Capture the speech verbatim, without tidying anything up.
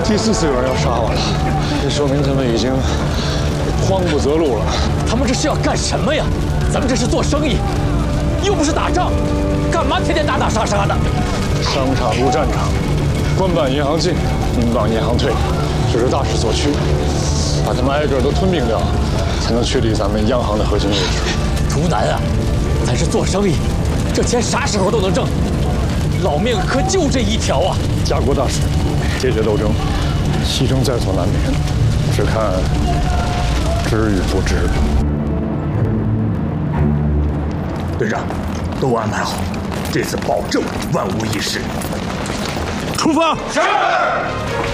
第四次有人要杀我了，这说明他们已经慌不择路了。 他们这是要干什么呀？咱们这是做生意，又不是打仗，干嘛天天打打杀杀的？ 商场如战场，官办银行进，民办银行退，这是大势所趋。把他们挨个都吞并掉，才能确立咱们央行的核心位置。 图南啊，咱是做生意，这钱啥时候都能挣，老命可就这一条啊！ 家国大事，铁血斗争，牺牲在所难免，只看知与不知。 队长，都安排好，这次保证万无一失。出发。是。